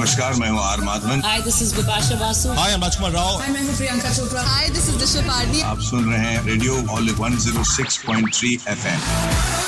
नमस्कार, मैं हूँ are Madhavan. Hi, this is Bipasha Basu. Hi, I'm Rajkumar Rao. Hi, मैं हूँ Priyanka Chopra. Hi, this is Disha Pardi. आप सुन रहे हैं रेडियो ऑलिव 106.3 FM।